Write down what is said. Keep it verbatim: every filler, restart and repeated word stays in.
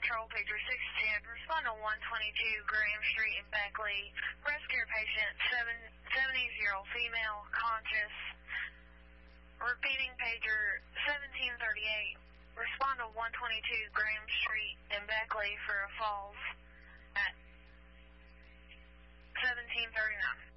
Patrol, pager six ten, respond to one twenty-two Graham Street in Beckley. Rescue patient seven seventy, female, conscious. Repeating pager seventeen thirty-eight, respond to one twenty-two Graham Street in Beckley for a falls at seventeen thirty-nine.